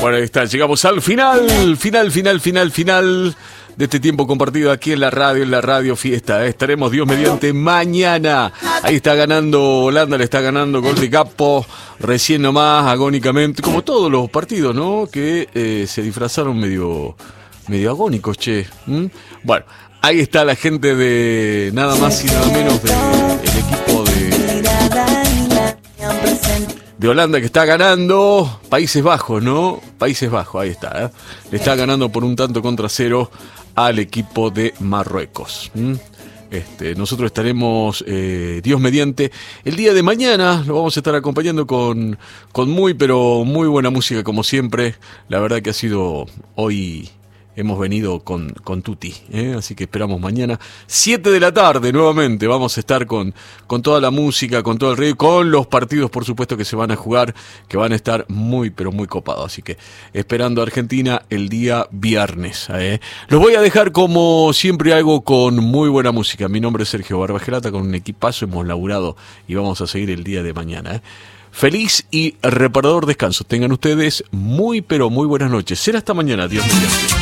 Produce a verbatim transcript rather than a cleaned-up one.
Bueno, ahí está, llegamos al final, final, final, final, final de este tiempo compartido aquí en la radio, en la radio fiesta. ¿eh? Estaremos, Dios mediante, mañana. Ahí está ganando Holanda, le está ganando gol de Capo, recién nomás, agónicamente, como todos los partidos, ¿no? Que eh, se disfrazaron medio, medio agónicos, che. ¿Mm? Bueno, ahí está la gente de nada más y nada menos del equipo de... de Holanda que está ganando. Países Bajos, ¿no? Países Bajos, ahí está. ¿eh? Le está ganando por un tanto contra cero al equipo de Marruecos. ¿Mm? Este, nosotros estaremos, eh, Dios mediante, el día de mañana. Lo vamos a estar acompañando con, con muy, pero muy buena música como siempre. La verdad que ha sido hoy... Hemos venido con, con Tuti, ¿eh? Así que esperamos mañana, siete de la tarde, nuevamente. Vamos a estar con, con toda la música, con todo el río, con los partidos, por supuesto, que se van a jugar, que van a estar muy, pero muy copados. Así que esperando a Argentina el día viernes. ¿eh? Los voy a dejar, como siempre hago, con muy buena música. Mi nombre es Sergio Barbagelata, con un equipazo hemos laburado y vamos a seguir el día de mañana. ¿eh? Feliz y reparador descanso. Tengan ustedes muy, pero muy buenas noches. Será hasta mañana, Dios mediante.